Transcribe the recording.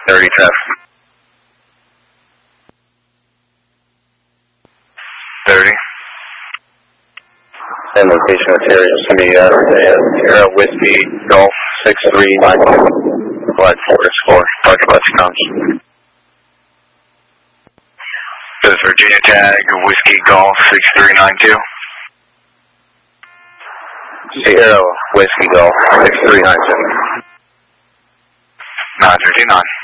30 traffic. 30. And location materials to me, Sierra Whiskey Golf 6392. Flight 4 Parking bus comes. This is Virginia Tag, Whiskey Golf 6392. Sierra Whiskey Golf 6392. 959.